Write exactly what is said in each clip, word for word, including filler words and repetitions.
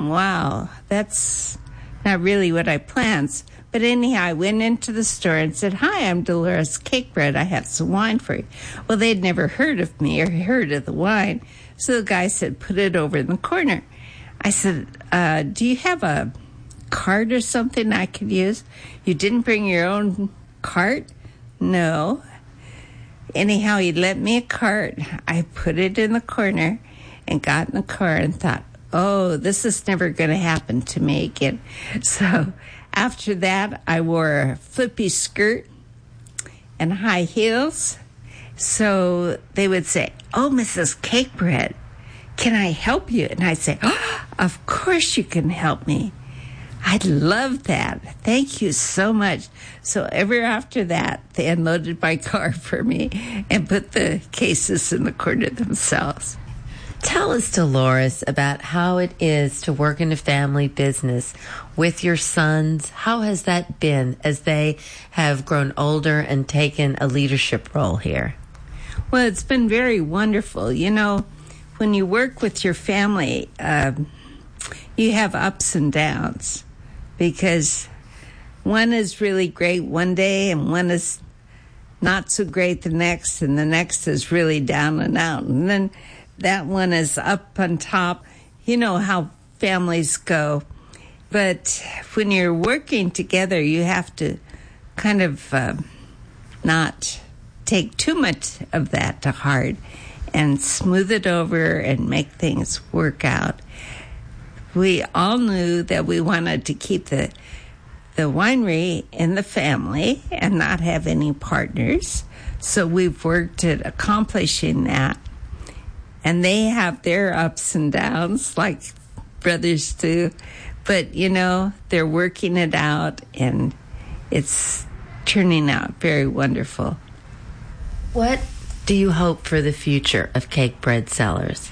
thinking, wow, that's not really what I planned. But anyhow, I went into the store and said, hi, I'm Dolores Cakebread. I have some wine for you. Well, they'd never heard of me or heard of the wine. So the guy said, put it over in the corner. I said, uh, do you have a cart or something I could use? You didn't bring your own cart? No. Anyhow, he lent me a cart. I put it in the corner and got in the car and thought, oh, this is never going to happen to me again. So after that, I wore a flippy skirt and high heels. So they would say, oh, Missus Cakebread, can I help you? And I'd say, oh, of course you can help me. I love that. Thank you so much. So ever after that, they unloaded my car for me and put the cases in the corner themselves. Tell us, Dolores, about how it is to work in a family business with your sons. How has that been as they have grown older and taken a leadership role here? Well, it's been very wonderful. You know, when you work with your family, um, you have ups and downs because one is really great one day and one is not so great the next, and the next is really down and out. And then that one is up on top. You know how families go. But when you're working together, you have to kind of uh, not take too much of that to heart and smooth it over and make things work out. We all knew that we wanted to keep the the winery in the family and not have any partners. So we've worked at accomplishing that. And they have their ups and downs like brothers do. But, you know, they're working it out and it's turning out very wonderful. What do you hope for the future of Cakebread Cellars?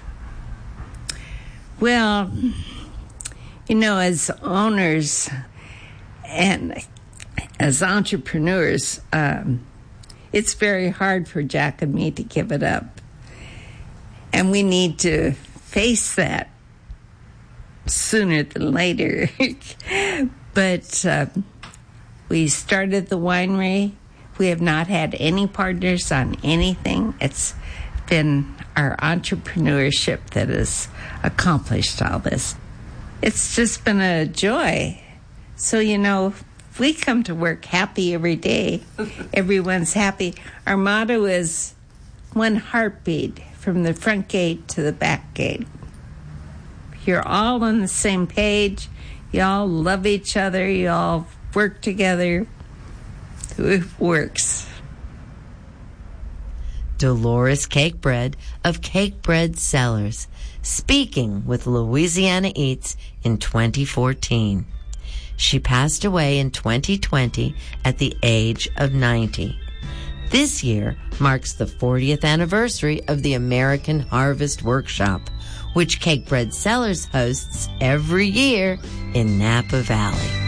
Well, you know, as owners and as entrepreneurs, um, it's very hard for Jack and me to give it up. And we need to face that sooner than later. But uh, we started the winery. We have not had any partners on anything. It's been our entrepreneurship that has accomplished all this. It's just been a joy. So, you know, we come to work happy every day. Everyone's happy. Our motto is one heartbeat from the front gate to the back gate. You're all on the same page. You all love each other. You all work together. It works. Dolores Cakebread of Cakebread Cellars, speaking with Louisiana Eats in twenty fourteen. She passed away in twenty twenty at the age of ninety. This year marks the fortieth anniversary of the American Harvest Workshop, which Cakebread Cellars hosts every year in Napa Valley.